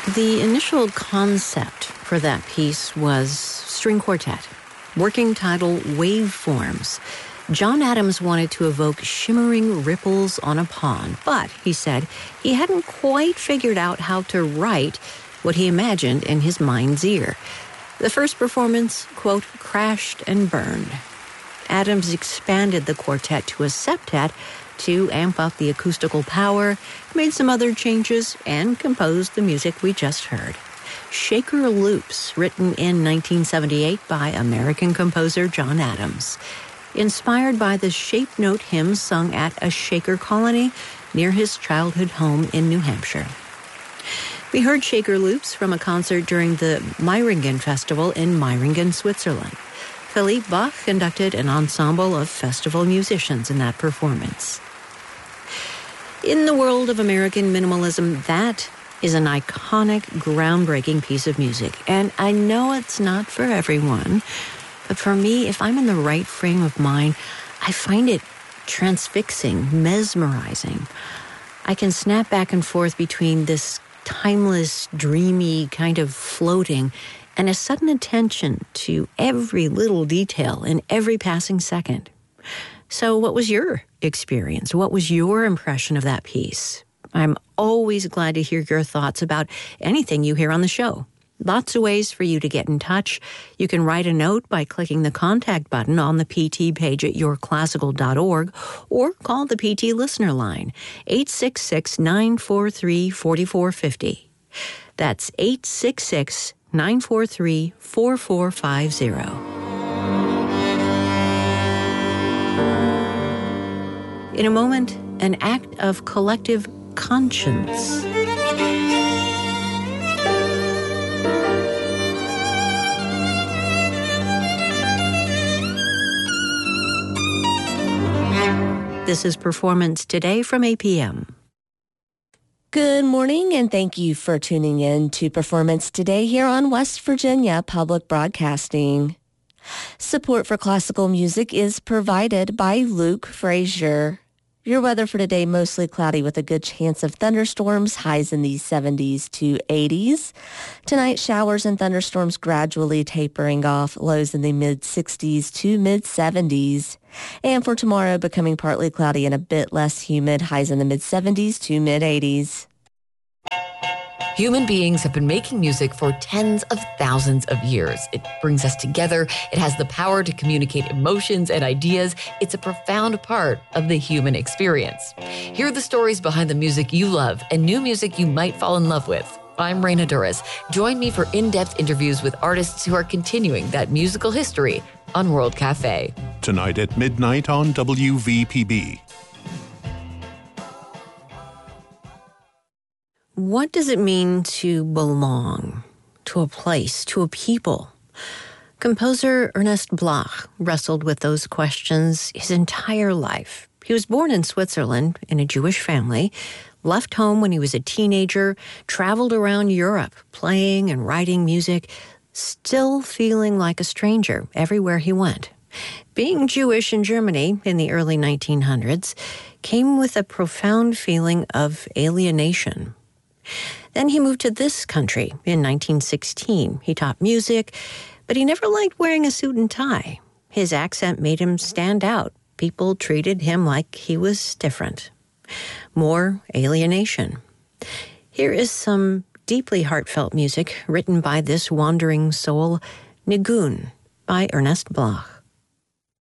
The initial concept for that piece was string quartet, working title Waveforms. John Adams wanted to evoke shimmering ripples on a pond, but, he said, he hadn't quite figured out how to write what he imagined in his mind's ear. The first performance, quote, crashed and burned. Adams expanded the quartet to a septet to amp up the acoustical power, made some other changes, and composed the music we just heard. Shaker Loops, written in 1978 by American composer John Adams. Inspired by the shape note hymn sung at a Shaker colony near his childhood home in New Hampshire. We heard Shaker Loops from a concert during the Meiringen Festival in Meiringen, Switzerland. Philippe Bach conducted an ensemble of festival musicians in that performance. In the world of American minimalism, that is an iconic, groundbreaking piece of music. And I know it's not for everyone, but for me, if I'm in the right frame of mind, I find it transfixing, mesmerizing. I can snap back and forth between this timeless, dreamy kind of floating and a sudden attention to every little detail in every passing second. So what was your experience? What was your impression of that piece? I'm always glad to hear your thoughts about anything you hear on the show. Lots of ways for you to get in touch. You can write a note by clicking the contact button on the PT page at yourclassical.org or call the PT listener line, 866-943-4450. That's 866-943-4450. In a moment, an act of collective conscience. This is Performance Today from APM. Good morning, and thank you for tuning in to Performance Today here on West Virginia Public Broadcasting. Support for classical music is provided by Luke Frazier. Your weather for today, mostly cloudy with a good chance of thunderstorms, highs in the 70s to 80s. Tonight, showers and thunderstorms gradually tapering off, lows in the mid-60s to mid-70s. And for tomorrow, becoming partly cloudy and a bit less humid, highs in the mid-70s to mid-80s. Human beings have been making music for tens of thousands of years. It brings us together. It has the power to communicate emotions and ideas. It's a profound part of the human experience. Hear the stories behind the music you love and new music you might fall in love with. I'm Raina Duras. Join me for in-depth interviews with artists who are continuing that musical history on World Cafe. Tonight at midnight on WVPB. What does it mean to belong to a place, to a people? Composer Ernest Bloch wrestled with those questions his entire life. He was born in Switzerland in a Jewish family, left home when he was a teenager, traveled around Europe playing and writing music, still feeling like a stranger everywhere he went. Being Jewish in Germany in the early 1900s came with a profound feeling of alienation. Then he moved to this country in 1916. He taught music, but he never liked wearing a suit and tie. His accent made him stand out. People treated him like he was different. More alienation. Here is some deeply heartfelt music written by this wandering soul, Nigun, by Ernest Bloch.